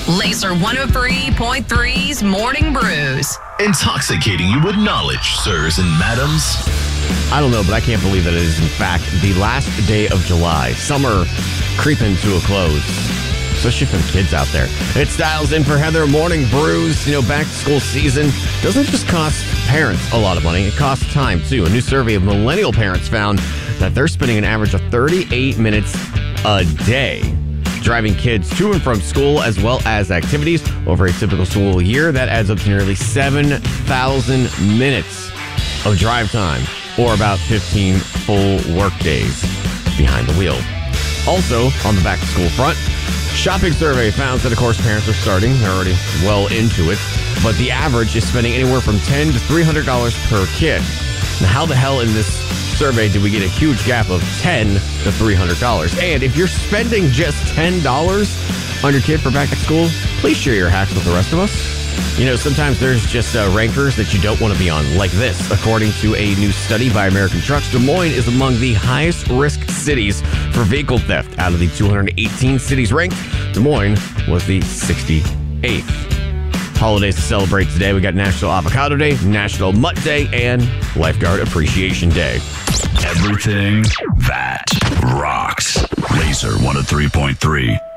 Laser 103.3's Morning Brews. Intoxicating you with knowledge, sirs and madams. I don't know, but I can't believe that it is, in fact, the last day of July. Summer creeping to a close, especially for the kids out there. It styles in for Heather. Morning Brews. Back to school season doesn't just cost parents a lot of money. It costs time, too. A new survey of millennial parents found that they're spending an average of 38 minutes a day driving kids to and from school, as well as activities. Over a typical school year, that adds up to nearly 7,000 minutes of drive time, or about 15 full work days behind the wheel. Also, on the back-to-school front, shopping survey found that, of course, parents are starting. They're already well into it. But the average is spending anywhere from $10 to $300 per kid. Now, how the hell in this survey did we get a huge gap of $10 to $300? And if you're spending just $10 on your kid for back to school, please share your hacks with the rest of us. Sometimes there's just rankers that you don't want to be on, like this. According to a new study by American Trucks, Des Moines is among the highest risk cities for vehicle theft. Out of the 218 cities ranked, Des Moines was the 68th. Holidays to celebrate today. We got National Avocado Day, National Mutt Day, and Lifeguard Appreciation Day. Everything that rocks. Laser 103.3.